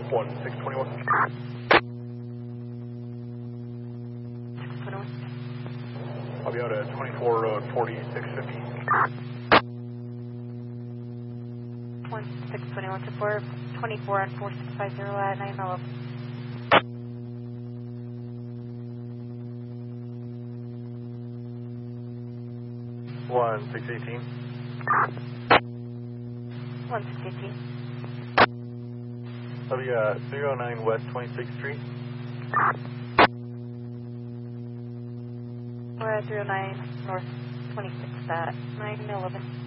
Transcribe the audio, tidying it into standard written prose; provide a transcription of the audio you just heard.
1621. 621. I'll be out at 24 road 4650. 1621 to 424 on 4650 at 911. One 618. 1618. I'll be at 309 West 26th Street. We're at 309 North 26th at 911.